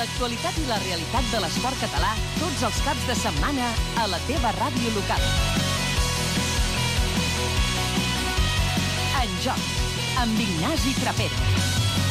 L'actualitat i la realitat de l'esport català tots els caps de setmana a la teva ràdio local. En Joc, amb Ignasi Trapero.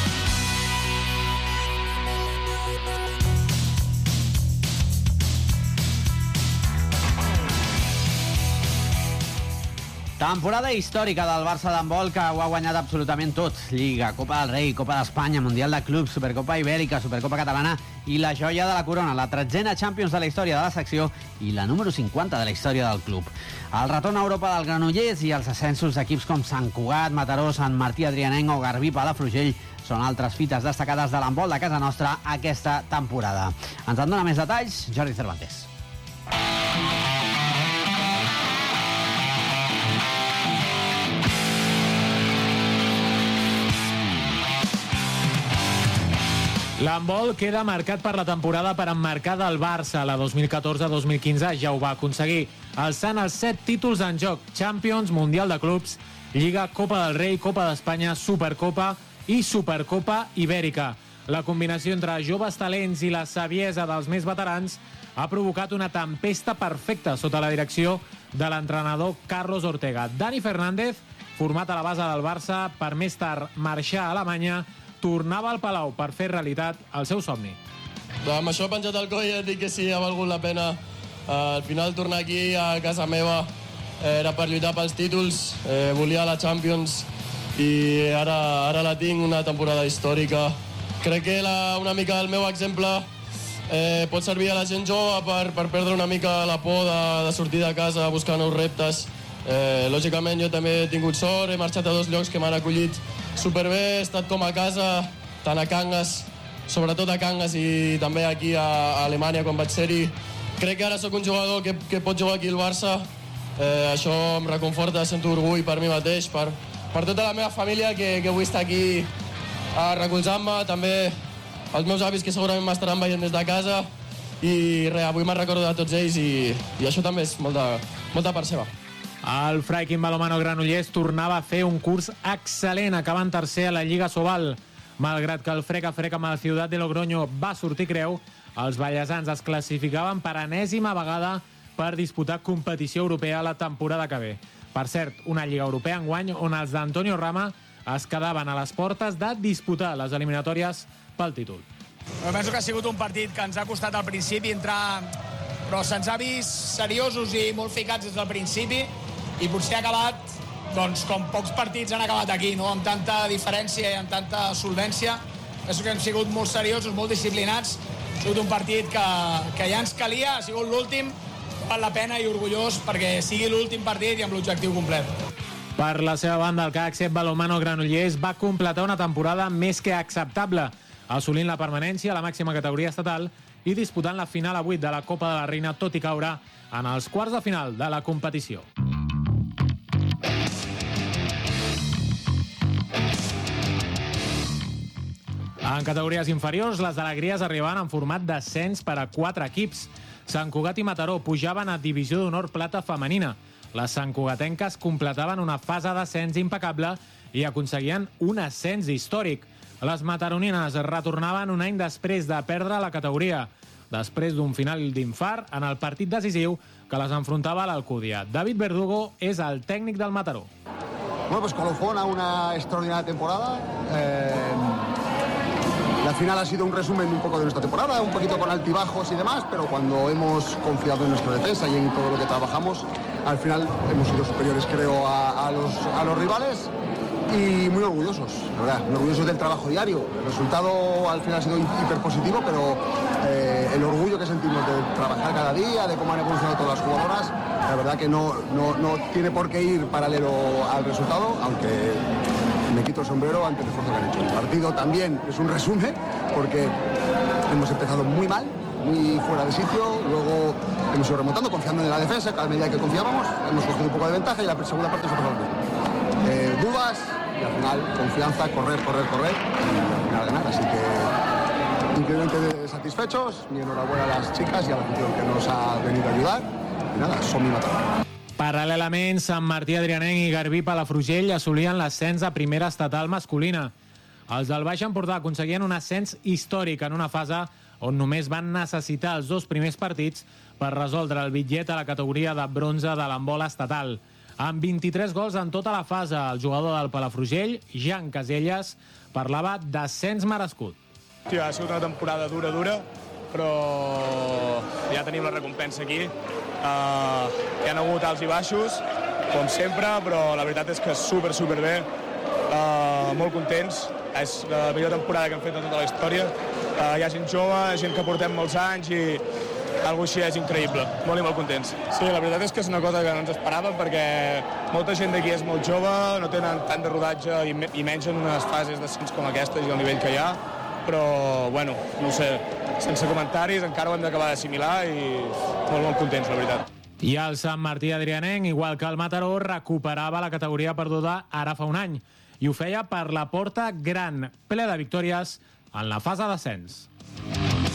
Temporada històrica del Barça d'handbol, que ho ha guanyat absolutament tot. Lliga, Copa del Rei, Copa d'Espanya, Mundial de Clubs, Supercopa Ibèrica, Supercopa Catalana i la joia de la corona, la 13a Champions de la història de la secció i la número 50 de la història del club. El retorn a Europa del Granollers i els ascensos d'equips com Sant Cugat, Mataró, Sant Martí Adrianenc o Garbí Palafrugell són altres fites destacades de l'handbol de casa nostra aquesta temporada. Ens en dona més detalls Jordi Cervantes. L'handbol queda marcat per la temporada per emmarcar del Barça. La 2014-2015 ja ho va aconseguir, alçant els 7 títols en joc: Champions, Mundial de Clubs, Lliga, Copa del Rei, Copa d'Espanya, Supercopa i Supercopa Ibèrica. La combinació entre joves talents i la saviesa dels més veterans ha provocat una tempesta perfecta sota la direcció de l'entrenador Carlos Ortega. Dani Fernández, format a la base del Barça per més tard marxar a Alemanya, tornava al Palau per fer realitat el seu somni. Amb això penjat al coll et dic que sí, ha valgut la pena. Al final tornar aquí a casa meva era per lluitar pels títols, volia la Champions i ara la tinc, una temporada històrica. Crec que una mica el meu exemple pot servir a la gent jove per perdre una mica la por de sortir de casa a buscar nous reptes. Lògicament jo també he tingut sort, he marxat a 2 llocs que m'han acollit superbé, he estat com a casa, tant a Cangas, sobretot a Cangas i també aquí a Alemanya quan vaig ser-hi. Crec que ara sóc un jugador que pot jugar aquí al Barça, això em reconforta, sento orgull per mi mateix, per tota la meva família que avui està aquí recolzant-me, també els meus avis que segurament m'estaran veient des de casa i res, avui me'n recordo de tots ells i això també és molta part seva. El Freikin Balomano Granollers tornava a fer un curs excel·lent, acabant tercer a la Lliga Sobal. Malgrat que el frec a frec amb el Ciutat de Logroño va sortir creu, els ballesans es classificaven per enèsima vegada per disputar competició europea la temporada que ve. Per cert, una Lliga Europea enguany on els d'Antonio Rama es quedaven a les portes de disputar les eliminatòries pel títol. Penso que ha sigut un partit que ens ha costat al principi entrar, però se'ns ha vist seriosos i molt ficats des del principi i potser ha acabat doncs, com pocs partits han acabat aquí, no? Amb tanta diferència i amb tanta solvència. Penso que hem sigut molt seriosos, molt disciplinats. Ha sigut un partit que ja ens calia, ha sigut l'últim, val la pena i orgullós perquè sigui l'últim partit i amb l'objectiu complet. Per la seva banda, el CAC Balomano Granollers va completar una temporada més que acceptable, assolint la permanència a la màxima categoria estatal i disputant la final a 8 de la Copa de la Reina, tot i caure en els quarts de final de la competició. En categories inferiors, les alegries arribaven en format d'ascens per a 4 equips. Sant Cugat i Mataró pujaven a Divisió d'Honor Plata Femenina. Les santcugatenques completaven una fase d'ascens impecable i aconseguien un ascens històric. Les mataronines retornaven un any després de perdre la categoria, després d'un final d'infart en el partit decisiu que les enfrontava a l'Alcúdia. David Verdugo és el tècnic del Mataró. Bueno, pues colofón a una extraordinaria temporada. La final ha sido un resumen un poco de nuestra temporada, un poquito con altibajos y demás, pero cuando hemos confiado en nuestra defensa y en todo lo que trabajamos, al final hemos sido superiores, creo, a los rivales y muy orgullosos, la verdad, muy orgullosos del trabajo diario. El resultado al final ha sido hiper positivo, pero el orgullo que sentimos de trabajar cada día, de cómo han evolucionado todas las jugadoras, la verdad que no tiene por qué ir paralelo al resultado, aunque me quito el sombrero ante el esfuerzo que han hecho. El partido también es un resumen, porque hemos empezado muy mal, muy fuera de sitio, luego hemos ido remontando, confiando en la defensa, cada medida que confiábamos, hemos cogido un poco de ventaja y la segunda parte se ha pasado bien. Dudas y al final confianza, correr y al final ganar, así que increíblemente satisfechos, mi enhorabuena a las chicas y a la afición que nos ha venido a ayudar y nada, som mi Mataró. Paral·lelament, Sant Martí Adrianenc i Garbí Palafrugell assolien l'ascens a primera estatal masculina. Els del Baix Empordà aconseguien un ascens històric en una fase on només van necessitar els 2 primers partits per resoldre el bitllet a la categoria de bronze de l'handbol estatal. Amb 23 gols en tota la fase, el jugador del Palafrugell, Jan Caselles, parlava d'ascens merescut. Ha sigut una temporada dura, però ja tenim la recompensa aquí. Hi ha hagut alts i baixos, com sempre, però la veritat és que super bé. Molt contents. És la millor temporada que hem fet en tota la història. Hi ha gent jove, gent que portem molts anys i algo així és increïble. Molt i molt contents. Sí, la veritat és que és una cosa que no ens esperàvem perquè molta gent d'aquí és molt jove, no tenen tant de rodatge i menys en unes fases d'ascens com aquestes i el nivell que hi ha. Però, bueno, no ho sé, sense comentaris, encara ho hem d'acabar d'assimilar i molt contents, la veritat. I el Sant Martí Adrianenc, igual que el Mataró, recuperava la categoria perduda ara fa un any i ho feia per la porta gran, ple de victòries en la fase d'ascens.